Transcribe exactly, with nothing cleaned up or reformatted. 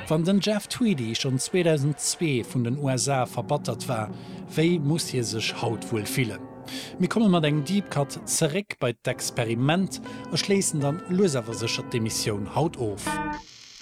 Wann den Jeff Tweedy schon zweitausendzwei vun den U S A verbattert war, wéi muss hi sech haut wohl fielen. Mi komme mat eng Deepcut zerek bei d'Experiment a schleessen dann loserversichert de Missionioun haut of.